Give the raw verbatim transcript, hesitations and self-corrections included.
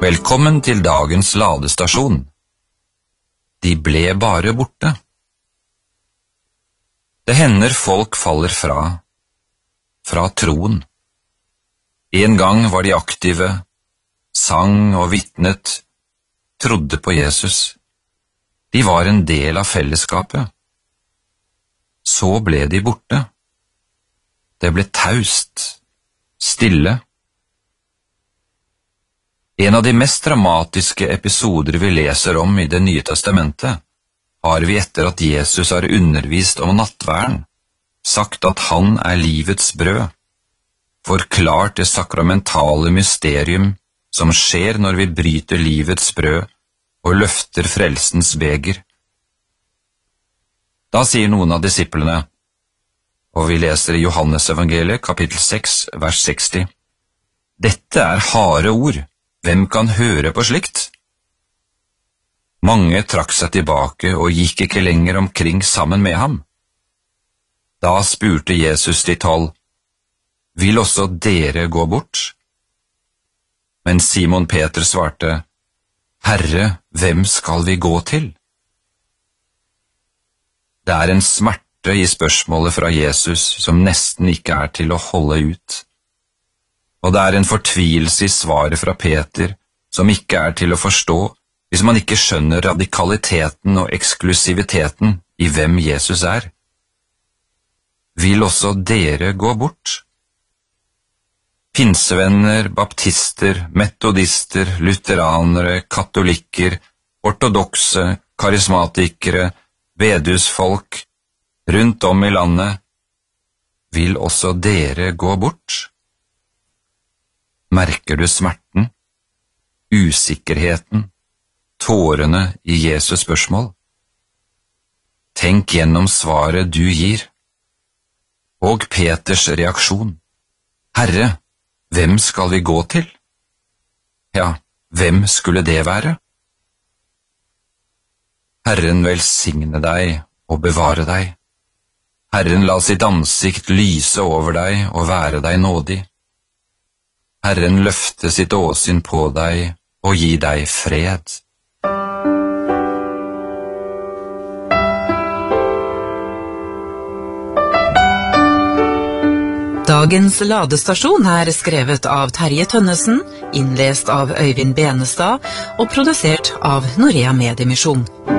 Velkommen til dagens ladestasjon. De ble bare borte. Det hender folk faller fra, fra troen. En gang var de aktive, sang og vitnet, trodde på Jesus. De var en del av fellesskapet. Så ble de borte. Det ble taust, stille. En av de mest dramatiske episoder vi leser om i Det nye testamentet, har vi etter at Jesus har undervist om nattverden, sagt at han er livets brød, forklart det sakramentale mysterium som skjer når vi bryter livets brød og løfter frelsens beger. Da sier noen av disiplene, og vi leser i Johannes evangeliet, kapittel seks, vers seksti, «Dette er harde ord. Hvem kan høre på slikt?» Mange trakk seg tilbake og gikk ikke lenger omkring sammen med ham. Da spurte Jesus de tolv, «Vil også dere gå bort?» Men Simon Peter svarte, «Herre, hvem skal vi gå til?» Det er en smerte i spørsmålet fra Jesus som nesten ikke er til å holde ut. Og det er en fortvilelse i svaret fra Peter som ikke er til å forstå hvis man ikke skjønner radikaliteten og eksklusiviteten i hvem Jesus er. Vil også dere gå bort? Pinsevenner, baptister, metodister, lutheranere, katolikker, ortodokse, karismatikere, bedehusfolk, rundt om i landet, vil også dere gå bort? Merker du smerten, usikkerheten, tårene i Jesus spørsmål? Tenk gjennom svaret du gir. Og Peters reaksjon. Herre, hvem skal vi gå til? Ja, hvem skulle det være? Herren velsigne deg og bevare deg. Herren la sitt ansikt lyse over deg og være deg nådig. Herren løfte sitt åsyn på deg og gi deg fred. Dagens ladestasjon er skrevet av Terje Tønnesen, innlest av Øyvind Benestad og produsert av Norea Mediemisjon.